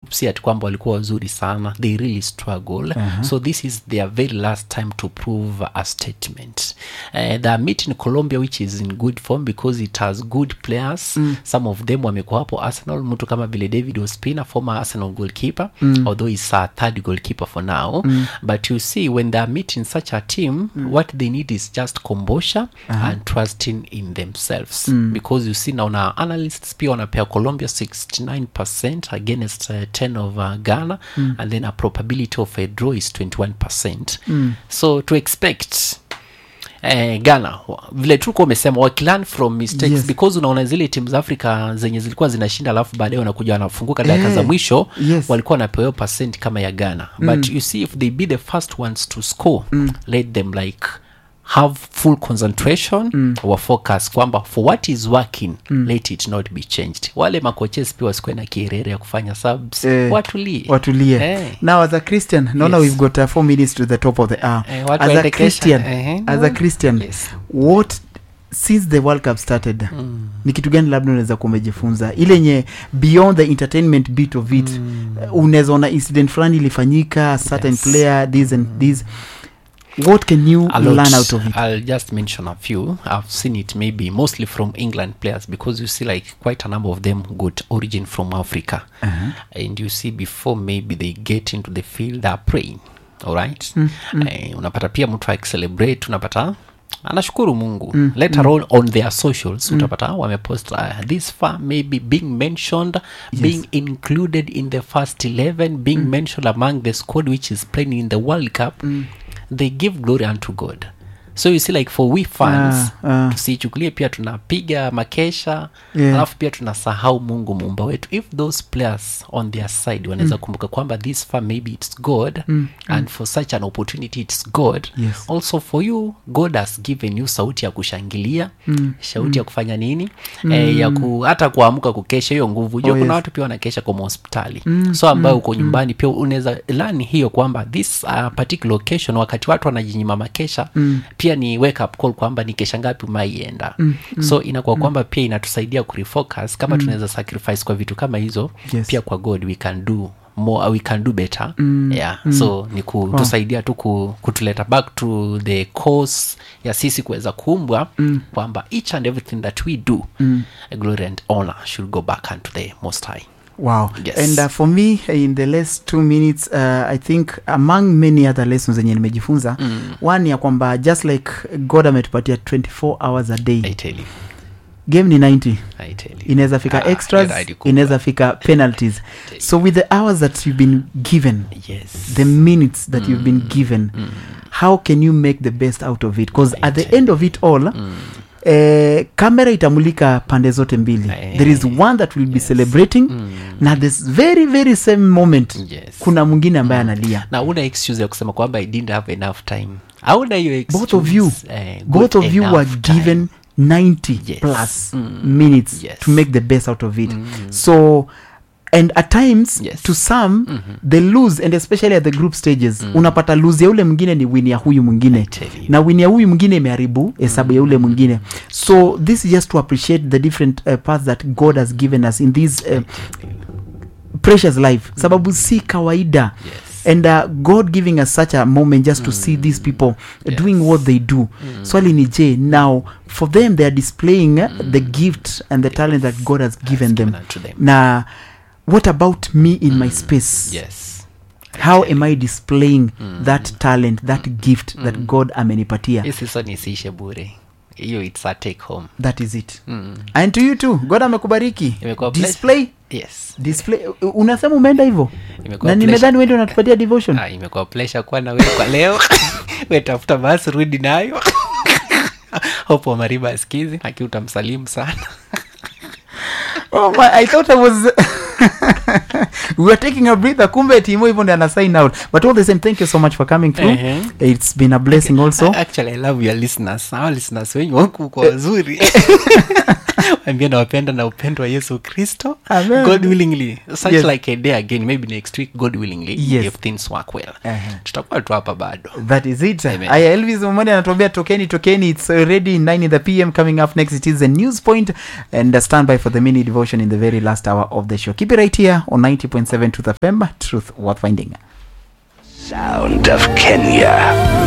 si ati kwamba walikuwa wazuri sana, they really struggle. So this is their very last time to prove a statement. They are meeting Colombia, which is in good form because it has good players. Some of them wamekuwa hapo Arsenal, mtu kama vile David Ospina, former Arsenal goalkeeper, although he's a third goalkeeper for now. But you see, when they are meeting such a team, what they need is just composure and trusting in themselves. Because you see now analysts pia wanapea Colombia 69% against 10 of Ghana, and then a probability of a draw is 21%. So to expect Ghana, vile tuko umesema wakilearn from mistakes, because unaona zile teams Africa zenye zilikuwa zinashinda alafu baadaye wanakuja wanafunguka dakika za mwisho, walikuwa wanapewa percent kama ya Ghana. But you see, if they be the first ones to score, let them like have full concentration or focus kwamba for what is working, let it not be changed. Wale makoches pia wasikuwe na kierere ya kufanya subs, watulie. Now as a Christian, we've got 4 minutes to the top of the hour. As a Christian, what since the World Cup started, ni kitu gani labda unaweza kumejifunza ile nye beyond the entertainment bit of it? Unaweza ona incident fulani ilifanyika, certain player this and this, what can you learn out of it? I'll just mention a few. I've seen it maybe mostly from England players, because you see like quite a number of them got origin from Africa. And you see before maybe they get into the field, they are praying. Alright? Unapata pia mtu celebrate, unapata anashukuru Mungu. Later on their socials, utapata wamepost this far maybe being mentioned, being included in the first 11, being mentioned among the squad which is playing in the World Cup. They give glory unto God. So you see like for we fans, tusichukulie pia tunapiga makesha, alafu pia tunasahau Mungu muumba wetu. If those players on their side wanaweza kumbuka kwamba this far maybe it's God, and for such an opportunity it's God. Also for you, God has given you sauti ya kushangilia, sauti ya kufanya nini, ya hata kuamka kukesha, hiyo nguvu. Kuna watu pia wanakesha kwa hospitali. So ambao uko nyumbani pia unaweza learn hiyo kwamba this particular occasion, wakati watu wanajinyima makesha, pia ni wake up call kwamba ni kesha ngapi umaienda. So inakuwa kwamba pia inatusaidia kurefocus kama tunaweza sacrifice kwa vitu kama hizo, pia kwa God we can do more, we can do better. So ni kutusaidia tu kutuleta back to the course ya sisi kuweza kuumbwa kwamba each and everything that we do, glory and honor should go back unto the Most High. Wow. And for me, in the last 2 minutes, I think among many other lessons zenye nimejifunza, one ya kwamba just like God ametupatia 24 hours a day, I tell you, game ni 90. I tell you, inaweza fika extras, inaweza fika penalties. So with the hours that you've been given, the minutes that you've been given, how can you make the best out of it? Because at the end of it all, kamera itamulika pande zote mbili. There is one that will be celebrating, na this very very same moment kuna mwingine ambaye analia. Na una excuse ya kusema kwamba I didn't have enough time. Hauna hiyo excuse. Both of you were given 90 plus minutes to make the best out of it. So and at times to some they lose, and especially at the group stages unapata lose ya ule mwingine ni win ya huyu mwingine, na win ya huyu mwingine imeharibu hesabu ya ule mwingine. So this is just to appreciate the different paths that God has given us in this precious life, sababu si kawaida. And God giving us such a moment just to see these people doing what they do. Swali ni je, now for them they are displaying the gift and the talent that God has given them. Na what about me in my space? How am I displaying that talent, that gift that God amenipatia? Sasa nisiishe bure. Hiyo it's a take home. That is it. And to you too, God amekubariki. Display. Display. Unasema umeenda hivyo? Na nimedhani wewe ndio unatupatia devotion. Imekuwa pleasure kuwa na wewe kwa leo. Wewe tafuta basi rudi nayo. Hope Mariba asikize, haki utamsalimu sana. Oh my, I thought I was we were taking a breather, kumbe Timo hivyo ndio ana sign out. But all the same, thank you so much for coming through. It's been a blessing also. Actually I love your listeners. Our listeners wengi wako kwa wazuri. ambia nawapenda na upendo wa Yesu Kristo. Amen. God willingly such Yes. like a day again, maybe next week, God willingly, Yes. if things work well, tutakuwa tu hapa bado. That is it. Amen. Aya, Elvis Omoni anatuambia tokeni. It's already 9 in the PM. Coming up next, it is the news point, and stand by for the mini devotion in the very last hour of the show. Keep it right here on 90.7 Truth FM, truth worth finding. Sound of Kenya.